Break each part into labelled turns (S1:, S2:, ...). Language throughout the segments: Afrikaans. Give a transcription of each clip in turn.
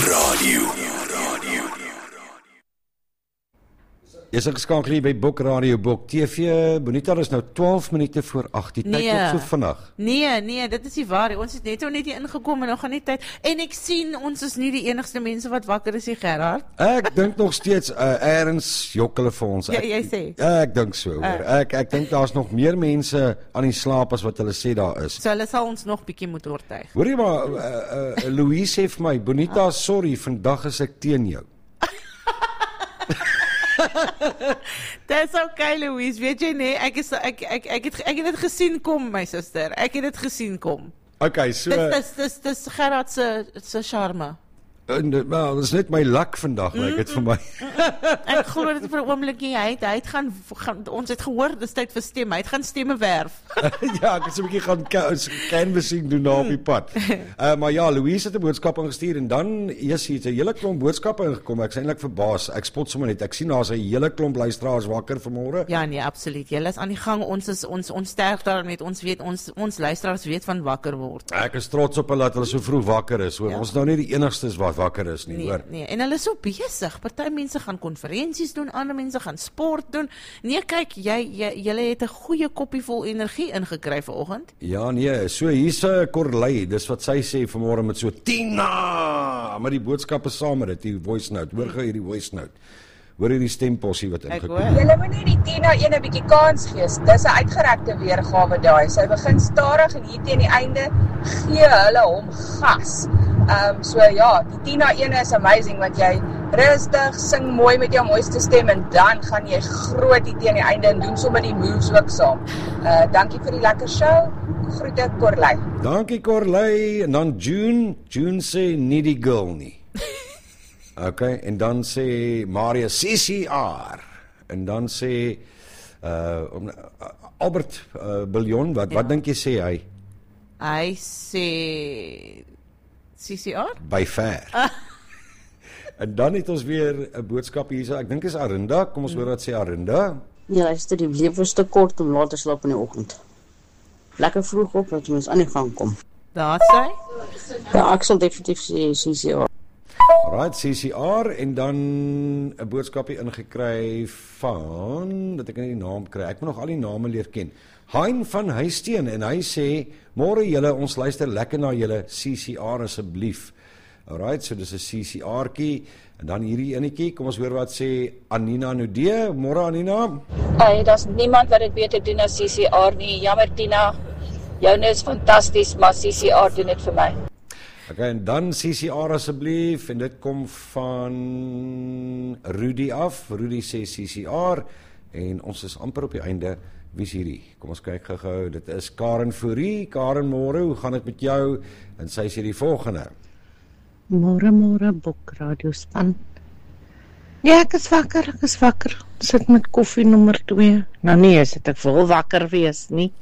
S1: Radio. Jy is geskakel hier by Bok Radio Bok TV. Bonita, is nou 12 minute voor 8. Die tyd loop so vinnig.
S2: Nee, dit is nie waar. Ons het net nie ingekom en nog gaan nie tyd. En ek sien ons is nie die enigste mense wat wakker is, Gerard.
S1: Ek dink nog steeds ergens jokkele vir ons.
S2: Ja, jy sê.
S1: Ek dink so, hoor. Ek dink daar's nog meer mense aan die slaap as wat hulle sê daar is.
S2: So hulle sal ons nog bietjie moet oortuig.
S1: Hoor jy maar, Louise sê vir my, Bonita, sorry, vandag is ek teen jou.
S2: Dis okay, Louise, weet jy nie, ek het dit gesien kom, my suster. Ek het dit gesien kom.
S1: Okay, so
S2: Dis Gerard se charme.
S1: Wel, dis net my lak vandag, lyk dit vir my.
S2: Ek glo dit vir 'n oombliekie, hy het gaan ons het gehoor, dis tyd vir stem. Hy het gaan stemme werf.
S1: Ja, ek het so 'n bietjie gaan canvassing doen daar op die pad. Maar ja, Louise het 'n boodskap ingestuur en dan is hier 'n hele klomp boodskappe ingekom. Ek is eintlik verbaas. Ek spot sommer net. Ek sien daar's 'n hele klomp luisteraars wakker vanmôre.
S2: Ja, nee, absoluut. Julle is aan die gang. Ons sterk daarmee. Ons weet ons luisteraars weet van wakker word.
S1: Ek is trots op hulle dat hulle so vroeg wakker is. Hoor. Ja. Ons is nou nie die enigstes wat wakker is nie, hoor.
S2: Nee, en hulle is so besig. Party mense gaan konferensies doen, ander mense gaan sport doen. Nee, kyk, julle het 'n goeie koppie vol energie ingekry vanoggend.
S1: Ja, nee, so hier's 'n Corley, dis wat sy sê vanmôre met so Tina, maar die boodskappe saam met dit, die voice note. Hoor gou hierdie voice note. Hoor hierdie stempossie wat ingekom het.
S3: Julle moet nie die Tina een bietjie kans gee. Dis 'n uitgerekte weergawe daai. Sy begin stadig en hier teen die einde gee hulle hom gas. So ja, die Tina een is amazing want jy rustig sing mooi met jou mooiste stem en dan gaan jy groot hier teen die einde en doen sommer die moves ook saam. Dankie vir die lekker show. Groete Corley.
S1: Dankie Corley. En dan June sê nie die girl nie. Okay, en dan sê Maria CCR. En dan sê Albert Billion, wat dink jy sê hy?
S2: Hy sê CCR?
S1: By ver. En dan het ons weer 'n boodskap hierso. Ek dink is Arinda. Kom ons hoor wat sê Arinda.
S4: Ja, luister, die lewe is te kort om laat te slaap in die oggend. Lekker vroeg op dat jy mens aan die gang kom.
S2: Daar sê?
S4: Ja, ek sal definitief sê CCR.
S1: Right, CCR en dan 'n boodskapie ingekry van, dat ek nie die naam kry. Ek moet nog al die name leer ken. Hein van Huisteen en hy sê, môre julle, ons luister lekker na julle CCR asseblief. Alright, so dis 'n CCR'tjie en dan hierdie enetjie, kom ons hoor wat sê Anina Nudee. Môre Anina.
S5: Hey, daar's niemand wat dit beter doen as CCR nie. Jammer Tina. Joune is fantasties, maar CCR doen dit vir my.
S1: Okay, en dan CCR asseblief en dit kom van Rudy af. Rudy sê CCR en ons is amper op die einde. Wie is hierdie? Kom ons kyk gou. Dit is Karen Fourie. Karen, môre, hoe gaan dit met jou? En sy sê die volgende.
S6: Môre Bok Radio span. Ja, ek is wakker. Sit met koffie nommer 2. Nou nee, sit ek wil wakker wees, nie?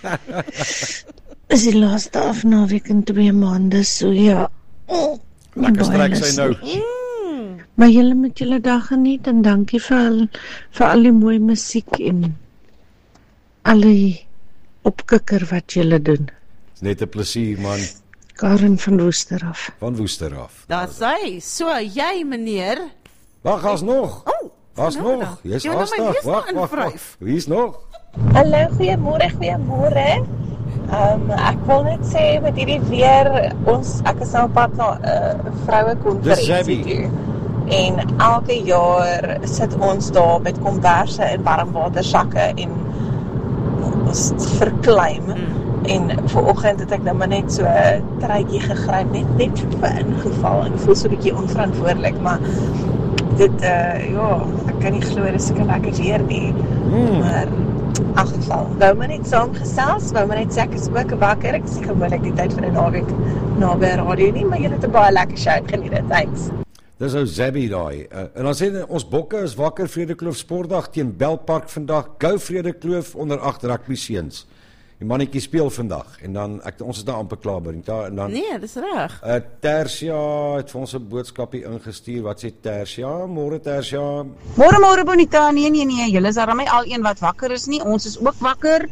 S6: Is die laaste afnaweek in 2 maande, so ja.
S1: Lekker strek sy nou.
S6: Maar julle moet julle dag geniet en dankie vir al die mooi musiek en al die opkikker wat julle doen.
S1: Net 'n plesier, man.
S6: Karen van Woester af.
S1: Van Woester af.
S2: Daar sê, so jy meneer.
S1: Wag, daar's nog. Daar's
S2: nou
S1: nog. Jy's
S2: Ja,
S1: haastig. Wag. Wie is nog?
S7: Hallo, goeiemôre. Ek wil net sê met hierdie weer, ek is nou op pad na 'n vrouekonferensie toe. En elke jaar sit ons daar met komberse en warmwatersakke en ons verkleim. En vanoggend het ek nou maar net so 'n truitjie gegryp, net vir ingeval. Ek voel so 'n bietjie onverantwoordelik, maar dit ja, ek kan nie glo dis so lekker weer nie. Maar in elk geval, wou maar net saam gesels, wou maar net sê ek is ook wakker. Ek sê gewoonlik die tyd van die naweek naby radio nie, maar julle het 'n baie lekker show, geniet dit. Thanks.
S1: Dis ou Zabby daai. En dan sê ons bokke is wakker. Vredekloof Sportdag teen Belpark vandag. Go Vredekloof onder 8 rugby seuns. Die mannetjie speel vandag en dan ons is daar amper klaar by en dan
S2: Nee, dis reg.
S1: Tersia het vir ons 'n boodskapie ingestuur. Wat sê Tersia? Môre Tersia.
S8: Môre Bonita. Nee, julle is daarmee al een wat wakker is nie. Ons is ook wakker.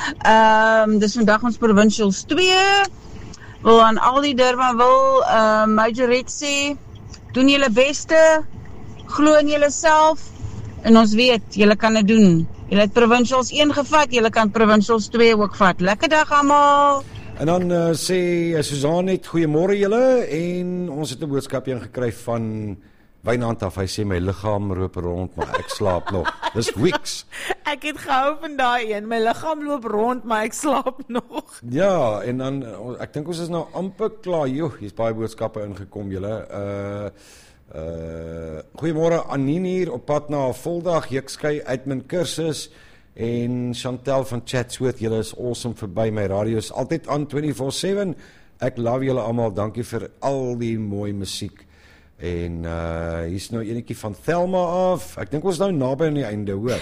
S8: Dis vandag ons Provincials 2. Wil aan al die Durban wil Majorette sê doen julle beste, glo in julleself en ons weet, julle kan dit doen. Julle het Provincials 1 gevat, julle kan Provincials 2 ook vat. Lekker dag almal.
S1: En dan sê Suzanne net goeiemôre julle en ons het 'n boodskapie ingekry van Wynand af. Hy sê my liggaam loop rond, maar ek slaap nog. Dis weeks.
S2: Ek het gehou van daai een. My liggaam loop rond, maar ek slaap nog.
S1: Ja, en dan ek dink ons is nou amper klaar. Joh, hier's baie boodskappe ingekom julle. Goeiemôre Anine hier op pad na 'n voldag Jukskei admin kursus en Chantel van Chatsworth, julle is awesome verby, my radio is altyd aan 24/7. Ek love julle almal, dankie vir al die mooi musiek. En hier's nou enetjie van Thelma af. Ek dink ons nou naby aan die einde, hoor.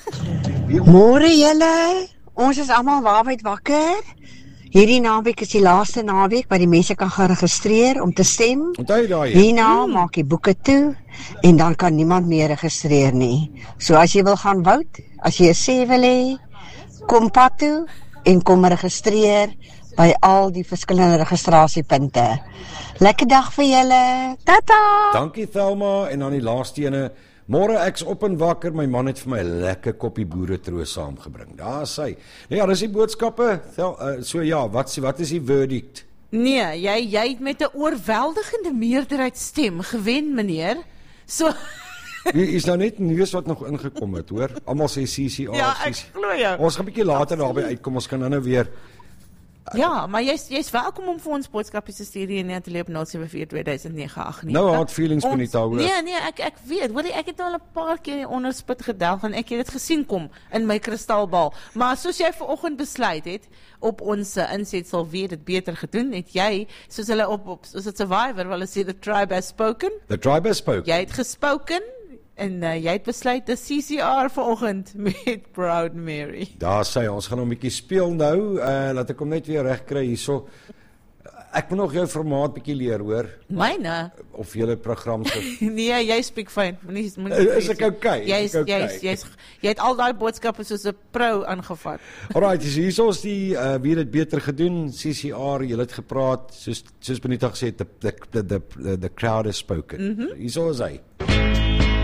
S9: Môre julle, ons is almal waarheid wakker. Hierdie naweek is die laaste naweek waar die mense kan gaan registreer om te stem.
S1: Onthou daai.
S9: Hierna maak die boeke toe en dan kan niemand meer registreer nie. So as jy wil gaan vote, as jy 'n sê wil hê, kom pad toe en kom registreer by al die verskillende registrasiepunte. Lekker dag vir julle. Tata.
S1: Dankie Thelma en dan die laaste ene. Môre ek's op en wakker, my man het vir my 'n lekker koppie boeretroos saamgebring. Daar is hy. Nou ja, dis die boodskappe. So ja, wat is die verdict?
S2: Nee, jy het met 'n oorweldigende meerderheid stem gewen, meneer. So
S1: Hier is nou net nuus wat nog ingekom het, hoor. Almal sê CCR.
S2: Ja, ek glo jou.
S1: Ons gaan 'n bietjie later daarby uitkom. Ons kan nou weer.
S2: Ja, maar jy's welkom om vir ons boodskapies te stuur hier net op 0742009 nie.
S1: Nou hard feelings Benita, hoor.
S2: Nee, ek weet. Hoor ek het al 'n paar keer onderspit gedelg en ek het dit gesien kom in my kristalbal. Maar soos jy vanoggend besluit het op ons insetsel weer dit beter gedoen, het jy soos hulle soos 'n survivor wil sê the tribe has spoken.
S1: The tribe has spoken.
S2: Jy het gesproken. En jy het besluit die CCR vanoggend met Proud Mary.
S1: Daar sê ons gaan 'n bietjie speel nou. Laat ek hom net weer reg kry hierso. Ek moet nog jou formaat bietjie leer, hoor.
S2: Myne?
S1: Of julle program se.
S2: Nee, jy speak fyn.
S1: Is ek okay?
S2: Jy het al daai boodskappe soos 'n pro aangevat.
S1: Alright, so hierso is die wie het beter gedoen, CCR, julle het gepraat soos Benita gesê het, the crowd has spoken. Hierso is hy.